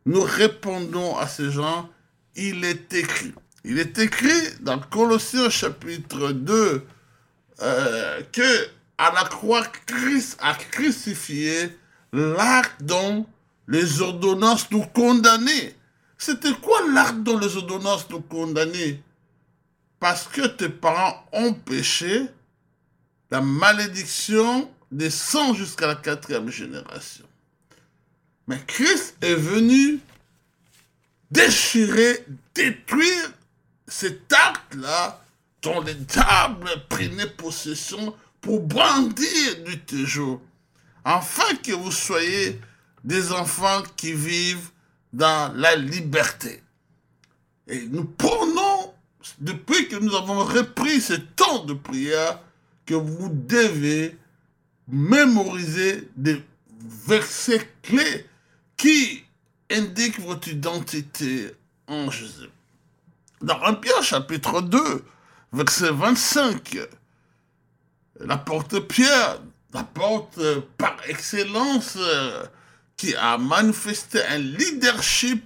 nous répondons à ces gens? Il est écrit. Il est écrit dans Colossiens chapitre 2 que à la croix, Christ a crucifié l'acte dont les ordonnances nous condamnaient. C'était quoi l'acte dont les ordonnances nous condamnaient? Parce que tes parents ont péché, la malédiction descend jusqu'à la quatrième génération. Mais Christ est venu déchirer, détruire cet acte-là dont les diables prenaient possession pour brandir du toujours, afin que vous soyez des enfants qui vivent dans la liberté. Et nous prenons, depuis que nous avons repris ce temps de prière, que vous devez mémoriser des versets clés qui indiquent votre identité en Jésus. Dans 1 Pierre chapitre 2, verset 25, l'apôtre Pierre, l'apôtre par excellence, qui a manifesté un leadership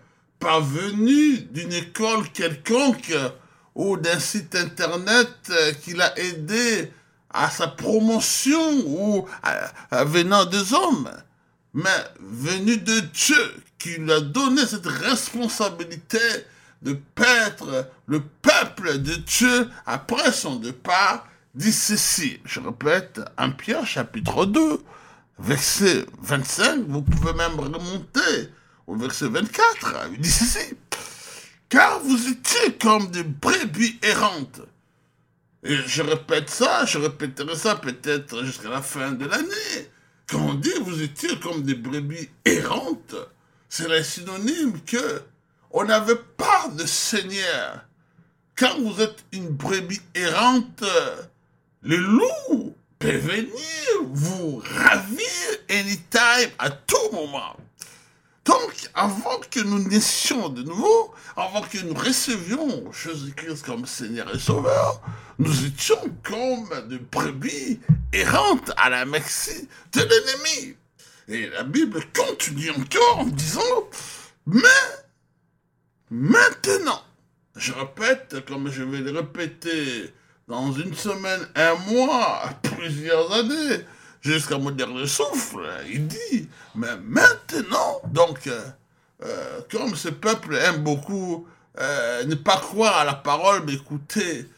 parvenu d'une école quelconque ou d'un site internet qui l'a aidé à sa promotion ou venant des hommes, mais venu de Dieu qui lui a donné cette responsabilité de paître le peuple de Dieu après son départ, dit ceci. Je répète, 1 Pierre chapitre 2, verset 25, vous pouvez même remonter au verset 24, il dit ceci. Car vous étiez comme des brebis errantes. Et je répète ça, je répéterai ça peut-être jusqu'à la fin de l'année. Quand on dit vous étiez comme des brebis errantes, c'est le synonyme que on n'avait pas de Seigneur. Quand vous êtes une brebis errante, le loup peut venir vous ravir anytime, à tout moment. Donc, avant que nous naissions de nouveau, avant que nous recevions Jésus-Christ comme Seigneur et Sauveur, nous étions comme des brebis errantes à la merci de l'ennemi. Et la Bible continue encore en disant, mais maintenant, je répète, comme je vais le répéter dans une semaine, un mois, plusieurs années, jusqu'à mon dernier souffle, il dit, mais maintenant, donc, comme ce peuple aime beaucoup ne pas croire à la parole, mais écouter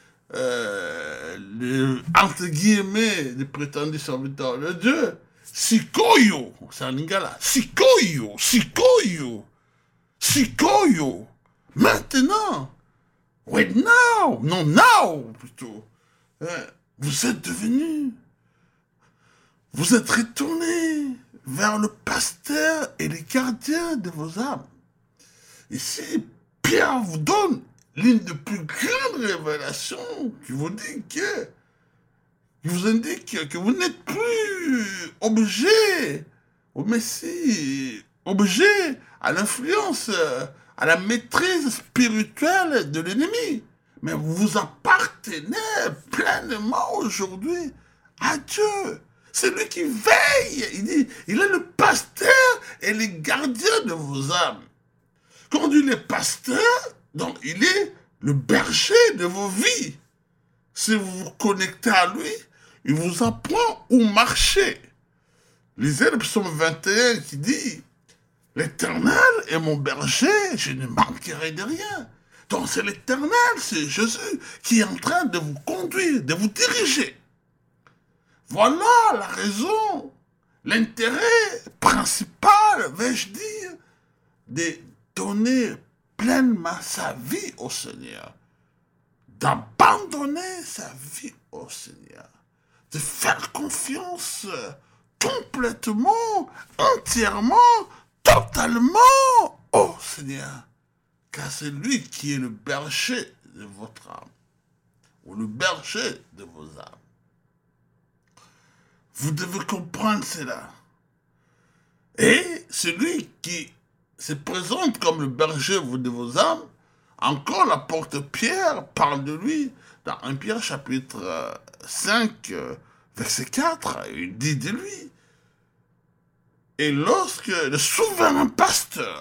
entre guillemets, les prétendus serviteurs de Dieu, Sikoyo, c'est en lingala, Sikoyo, Sikoyo, Sikoyo, maintenant, wait now, non now, plutôt, vous êtes devenus, vous êtes retournés vers le pasteur et les gardiens de vos âmes. Ici, Pierre vous donne l'une des plus grandes révélations qui vous dit que, qui vous indique que vous n'êtes plus objet au Messie, objet à l'influence, à la maîtrise spirituelle de l'ennemi. Mais vous appartenez pleinement aujourd'hui à Dieu. C'est lui qui veille. Il dit, il est le pasteur et les gardiens de vos âmes. Quand on dit le pasteur, donc il est le berger de vos vies. Si vous vous connectez à lui, il vous apprend où marcher. Lisez le psaume 21 qui dit, l'Éternel est mon berger, je ne manquerai de rien. Donc c'est l'Éternel, c'est Jésus qui est en train de vous conduire, de vous diriger. Voilà la raison, l'intérêt principal, vais-je dire, de donner pleinement sa vie au Seigneur, d'abandonner sa vie au Seigneur, de faire confiance complètement, entièrement, totalement au Seigneur, car c'est lui qui est le berger de votre âme, ou le berger de vos âmes. Vous devez comprendre cela. Et celui qui se présente comme le berger de vos âmes, encore l'apôtre Pierre parle de lui dans 1 Pierre chapitre 5, verset 4, il dit de lui. Et lorsque le souverain pasteur